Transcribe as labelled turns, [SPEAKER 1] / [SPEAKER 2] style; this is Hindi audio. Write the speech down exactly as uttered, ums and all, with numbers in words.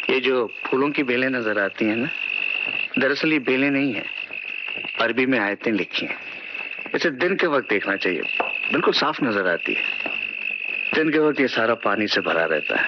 [SPEAKER 1] ये जो फूलों की बेलें नजर आती हैं ना, दरअसल ये बेलें नहीं है, अरबी में आयतें लिखी हैं। इसे दिन के वक्त देखना चाहिए, बिल्कुल साफ नजर आती है। दिन के वक्त ये सारा पानी से भरा रहता है।